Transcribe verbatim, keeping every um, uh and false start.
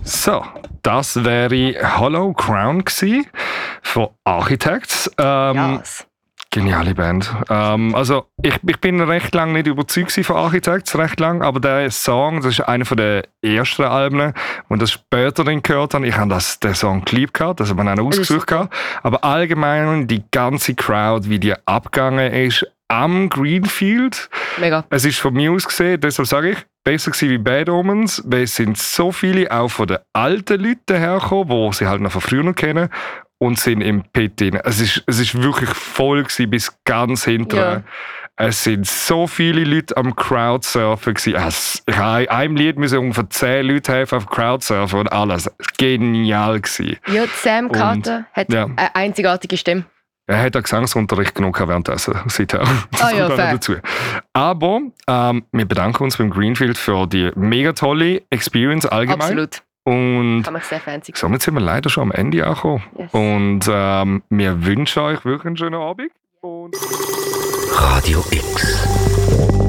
So, das wäre Hollow Crown gewesen, von Architects. Ähm, Yes. Geniale Band. Ähm, also ich, ich bin recht lange nicht überzeugt von Architects, recht lang, aber der Song, das ist einer der ersten Alben, und das später dann gehört habe. Ich habe das, den Song geliebt gehabt, das habe ich auch ausgesucht gehabt. Aber allgemein die ganze Crowd, wie die abgegangen ist am Greenfield. Mega. Es ist von mir aus gesehen, deshalb sage ich, besser gewesen wie Bad Omens, weil es sind so viele auch von den alten Leuten hergekommen, die sie halt noch von früher noch kennen, und sind im Pit drin. Es ist, es ist wirklich voll gewesen, bis ganz hinten. Ja. Es sind so viele Leute am Crowdsurfen gewesen. Es, ich habe in einem Lied müssen ungefähr zehn Leute helfen auf Crowdsurfen und alles. Genial gewesen. Ja, Sam Carter hat ja. eine einzigartige Stimme. Er hat auch Gesangsunterricht genug währenddessen, seither. Das Ah, ja, kommt auch noch fair. dazu. Aber ähm, wir bedanken uns beim Greenfield für die mega tolle Experience allgemein. Absolut. Und Kann mich sehr fancy. somit sind wir leider schon am Ende angekommen. Yes. Und ähm, wir wünschen euch wirklich einen schönen Abend. Und Radio X.